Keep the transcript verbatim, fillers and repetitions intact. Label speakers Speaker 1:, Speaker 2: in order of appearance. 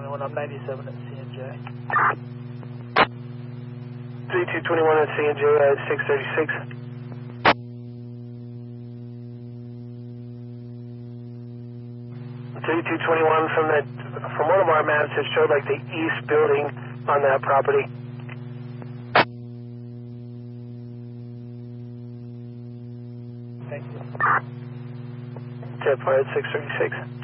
Speaker 1: twenty-one, I'm ninety-seven at C N J.
Speaker 2: thirty-two twenty-one at C N J at six thirty-six. thirty-two twenty-one from that, from one of our maps, it showed like the east building on that property.
Speaker 1: Thank you.
Speaker 2: Jet flight at six thirty-six.